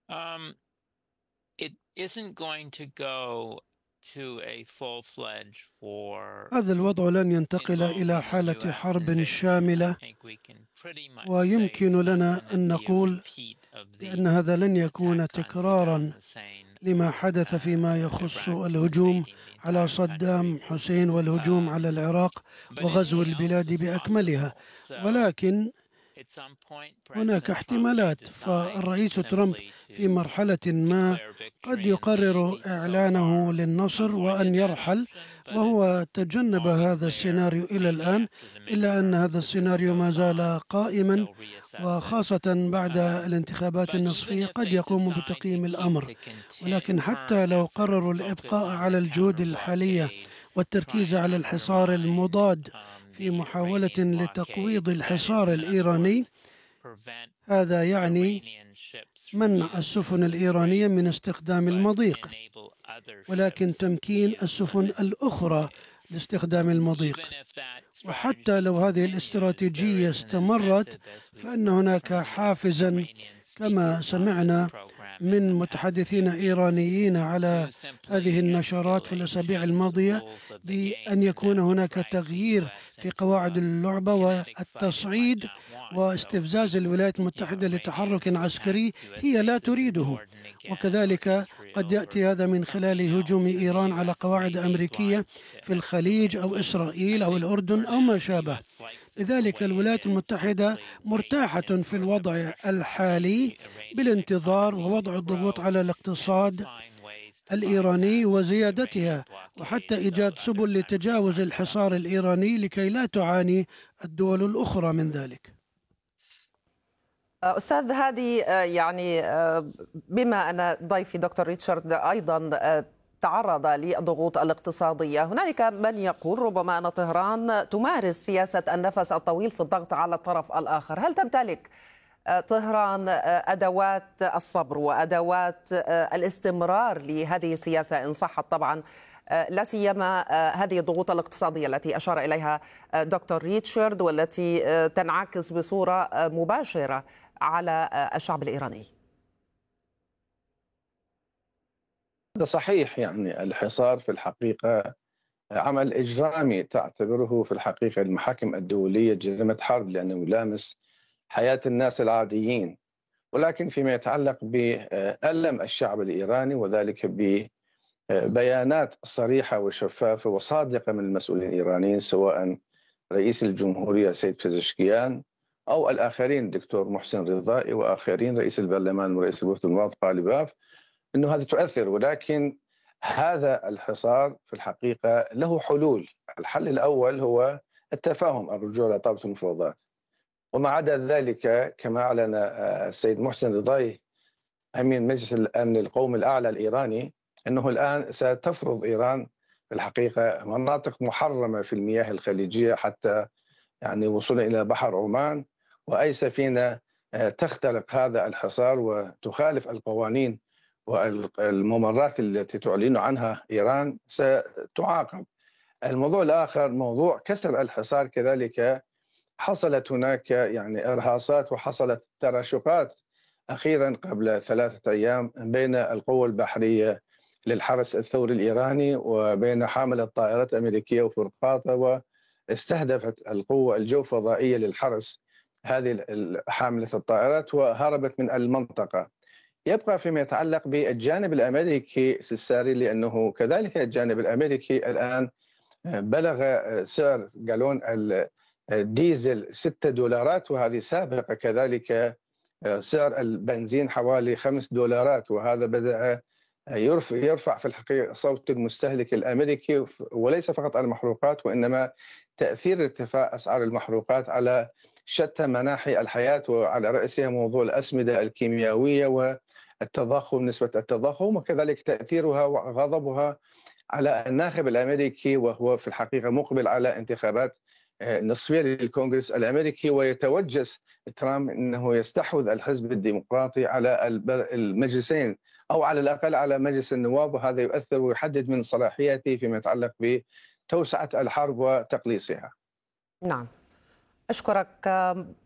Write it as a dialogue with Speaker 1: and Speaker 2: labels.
Speaker 1: Um, it isn't going to go to a full-fledged war
Speaker 2: هذا الوضع لن ينتقل إلى
Speaker 1: involving a
Speaker 2: حالة
Speaker 1: U.S.
Speaker 2: حرب
Speaker 1: invasion. I
Speaker 2: شاملة،
Speaker 1: think we can pretty much say
Speaker 2: ويمكن
Speaker 1: it's not
Speaker 2: لنا
Speaker 1: going to
Speaker 2: أن
Speaker 1: be a
Speaker 2: نقول
Speaker 1: repeat of the
Speaker 2: بأن هذا لن يكون
Speaker 1: attacks on
Speaker 2: تكراراً
Speaker 1: Saddam Hussein
Speaker 2: لما
Speaker 1: on
Speaker 2: حدث فيما يخص
Speaker 1: Iraq,
Speaker 2: الهجوم
Speaker 1: invading the
Speaker 2: على
Speaker 1: entire
Speaker 2: صدام
Speaker 1: country.
Speaker 2: حسين والهجوم على العراق
Speaker 1: But
Speaker 2: وغزو
Speaker 1: anything else
Speaker 2: البلاد
Speaker 1: is
Speaker 2: بأكملها.
Speaker 1: possible. So
Speaker 2: ولكن
Speaker 1: at some point,
Speaker 2: هناك
Speaker 1: President Trump may
Speaker 2: احتمالات،
Speaker 1: decide
Speaker 2: فالرئيس ترامب
Speaker 1: simply
Speaker 2: في
Speaker 1: to
Speaker 2: مرحلة ما
Speaker 1: declare
Speaker 2: قد
Speaker 1: victory and leave.
Speaker 2: يقرر
Speaker 1: He so
Speaker 2: إعلانه
Speaker 1: far
Speaker 2: للنصر وأن
Speaker 1: avoided that
Speaker 2: يرحل،
Speaker 1: option, but
Speaker 2: وهو
Speaker 1: it's
Speaker 2: تجنب
Speaker 1: always
Speaker 2: هذا
Speaker 1: there
Speaker 2: السيناريو إلى
Speaker 1: maybe
Speaker 2: الآن،
Speaker 1: after the
Speaker 2: إلا أن هذا
Speaker 1: midterms. If this
Speaker 2: السيناريو ما
Speaker 1: goes
Speaker 2: زال
Speaker 1: on,
Speaker 2: قائما،
Speaker 1: he'll reassess it.
Speaker 2: وخاصة بعد الانتخابات
Speaker 1: But even
Speaker 2: النصفية
Speaker 1: if
Speaker 2: قد
Speaker 1: they
Speaker 2: يقوم
Speaker 1: decide to
Speaker 2: بتقييم
Speaker 1: keep
Speaker 2: الأمر.
Speaker 1: the
Speaker 2: ولكن حتى
Speaker 1: current
Speaker 2: لو
Speaker 1: effort and
Speaker 2: قرروا
Speaker 1: focus
Speaker 2: الإبقاء
Speaker 1: on the
Speaker 2: على الجهود
Speaker 1: counter
Speaker 2: الحالية
Speaker 1: blockade,
Speaker 2: والتركيز
Speaker 1: trying to
Speaker 2: على الحصار
Speaker 1: undermine
Speaker 2: المضاد في
Speaker 1: the
Speaker 2: محاولة
Speaker 1: Iranian
Speaker 2: لتقويض
Speaker 1: blockade, that is,
Speaker 2: الحصار
Speaker 1: in other
Speaker 2: الإيراني،
Speaker 1: words, prevent
Speaker 2: هذا يعني
Speaker 1: Iranian ships from
Speaker 2: منع
Speaker 1: using
Speaker 2: السفن
Speaker 1: the
Speaker 2: الإيرانية من
Speaker 1: straits,
Speaker 2: استخدام
Speaker 1: but
Speaker 2: المضيق،
Speaker 1: enable other
Speaker 2: ولكن
Speaker 1: ships to
Speaker 2: تمكين
Speaker 1: use them.
Speaker 2: السفن
Speaker 1: And
Speaker 2: الأخرى لاستخدام
Speaker 1: even
Speaker 2: المضيق.
Speaker 1: if that
Speaker 2: وحتى
Speaker 1: strategy
Speaker 2: لو هذه
Speaker 1: continues, there
Speaker 2: الاستراتيجية
Speaker 1: is an
Speaker 2: استمرت،
Speaker 1: incentive, as we've
Speaker 2: فإن
Speaker 1: heard
Speaker 2: هناك
Speaker 1: from the
Speaker 2: حافزا
Speaker 1: Iranian
Speaker 2: كما
Speaker 1: speakers on this
Speaker 2: سمعنا
Speaker 1: program in
Speaker 2: من
Speaker 1: the past few
Speaker 2: متحدثين
Speaker 1: weeks,
Speaker 2: إيرانيين على
Speaker 1: to
Speaker 2: هذه
Speaker 1: simply
Speaker 2: النشرات في
Speaker 1: escalate,
Speaker 2: الأسابيع
Speaker 1: change the
Speaker 2: الماضية،
Speaker 1: rules of the
Speaker 2: بأن
Speaker 1: game, and
Speaker 2: يكون
Speaker 1: that would
Speaker 2: هناك
Speaker 1: drag the
Speaker 2: تغيير
Speaker 1: U.S.
Speaker 2: في
Speaker 1: into
Speaker 2: قواعد
Speaker 1: a
Speaker 2: اللعبة
Speaker 1: kinetic fight it might
Speaker 2: والتصعيد
Speaker 1: not want. So if
Speaker 2: واستفزاز
Speaker 1: the
Speaker 2: الولايات المتحدة لتحرك
Speaker 1: Iranians attack
Speaker 2: عسكري
Speaker 1: U.S.
Speaker 2: هي لا
Speaker 1: bases in
Speaker 2: تريده.
Speaker 1: Jordan again, or
Speaker 2: وكذلك قد
Speaker 1: Israel, or
Speaker 2: يأتي هذا من خلال
Speaker 1: something
Speaker 2: هجوم
Speaker 1: else, then the
Speaker 2: إيران على
Speaker 1: U.S. may
Speaker 2: قواعد
Speaker 1: be
Speaker 2: أمريكية
Speaker 1: obliged to
Speaker 2: في الخليج
Speaker 1: escalate.
Speaker 2: أو
Speaker 1: But
Speaker 2: إسرائيل
Speaker 1: I
Speaker 2: أو
Speaker 1: think
Speaker 2: الأردن
Speaker 1: for
Speaker 2: أو ما
Speaker 1: now, the
Speaker 2: شابه.
Speaker 1: U.S. likes it the
Speaker 2: لذلك
Speaker 1: way it
Speaker 2: الولايات
Speaker 1: is,
Speaker 2: المتحدة
Speaker 1: simply
Speaker 2: مرتاحة
Speaker 1: wait
Speaker 2: في
Speaker 1: for the
Speaker 2: الوضع
Speaker 1: pressure on
Speaker 2: الحالي
Speaker 1: the Iranian
Speaker 2: بالانتظار
Speaker 1: economy to
Speaker 2: ووضع الضغوط
Speaker 1: grow
Speaker 2: على
Speaker 1: and to
Speaker 2: الاقتصاد
Speaker 1: find ways to
Speaker 2: الإيراني
Speaker 1: bypass the
Speaker 2: وزيادتها،
Speaker 1: Iranian blockade
Speaker 2: وحتى
Speaker 1: so
Speaker 2: إيجاد
Speaker 1: other
Speaker 2: سبل
Speaker 1: countries
Speaker 2: لتجاوز
Speaker 1: aren't
Speaker 2: الحصار
Speaker 1: suffering.
Speaker 2: الإيراني لكي لا تعاني الدول الأخرى من ذلك.
Speaker 3: أستاذ هادي، بما أن ضيفي دكتور ريتشارد أيضا تعرض للضغوط الاقتصادية، هنالك من يقول ربما أن طهران تمارس سياسة النفس الطويل في الضغط على الطرف الآخر. هل تمتلك طهران أدوات الصبر وأدوات الاستمرار لهذه السياسة إن صحت طبعا، لا سيما هذه الضغوط الاقتصادية التي أشار إليها دكتور ريتشارد والتي تنعكس بصورة مباشرة على الشعب الإيراني؟
Speaker 4: هذا صحيح، يعني الحصار في الحقيقة عمل إجرامي تعتبره في الحقيقة المحاكم الدولية جريمة حرب، لأنه يلامس حياة الناس العاديين. ولكن فيما يتعلق بألم الشعب الإيراني، وذلك ببيانات صريحة وشفافة وصادقة من المسؤولين الإيرانيين، سواء رئيس الجمهورية سيد بزشكيان أو الآخرين دكتور محسن رضائي وآخرين، رئيس البرلمان ورئيس الوفد الموافق غالباف، أنه هذا تؤثر. ولكن هذا الحصار في الحقيقة له حلول. الحل الأول هو التفاهم، الرجوع إلى طاولة المفاوضات. وما عدا ذلك، كما أعلن السيد محسن رضاي أمين مجلس الأمن القومي الأعلى الإيراني، أنه الآن ستفرض إيران في الحقيقة مناطق محرمة في المياه الخليجية، حتى يعني وصولا إلى بحر عمان. وأي سفينة تخترق هذا الحصار وتخالف القوانين والممرات التي تعلن عنها إيران ستعاقب. الموضوع الآخر موضوع كسر الحصار، كذلك حصلت هناك يعني إرهاصات وحصلت تراشقات أخيرا قبل 3 أيام بين القوة البحرية للحرس الثوري الإيراني وبين حاملة طائرات أمريكية وفرقاطة، واستهدفت القوة الجوفضائية للحرس هذه حاملة الطائرات وهربت من المنطقة. يبقى فيما يتعلق بالجانب الأمريكي سيساري، لأنه كذلك الجانب الأمريكي الآن بلغ سعر جالون الديزل $6، وهذه سابقة. كذلك سعر البنزين حوالي $5، وهذا بدأ يرفع في الحقيقة صوت المستهلك الأمريكي، وليس فقط على المحروقات، وإنما تأثير ارتفاع أسعار المحروقات على شتى مناحي الحياة، وعلى رأسها موضوع الأسمدة الكيميائية والتضخم، نسبة التضخم، وكذلك تأثيرها وغضبها على الناخب الأمريكي، وهو في الحقيقة مقبل على انتخابات نصفية للكونغرس الأمريكي. ويتوجس ترامب أنه يستحوذ الحزب الديمقراطي على المجلسين، أو على الأقل على مجلس النواب، وهذا يؤثر ويحدد من صلاحياته فيما يتعلق بتوسعة الحرب وتقليصها.
Speaker 3: نعم، أشكرك